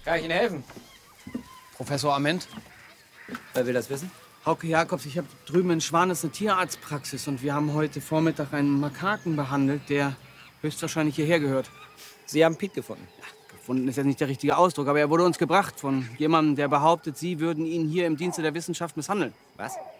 Kann ich Ihnen helfen? Professor Ament? Wer will das wissen? Hauke Jakobs, ich habe drüben in Schwanes eine Tierarztpraxis und wir haben heute Vormittag einen Makaken behandelt, der höchstwahrscheinlich hierher gehört. Sie haben Pete gefunden. Gefunden ist ja nicht der richtige Ausdruck, aber er wurde uns gebracht von jemandem, der behauptet, Sie würden ihn hier im Dienste der Wissenschaft misshandeln. Was?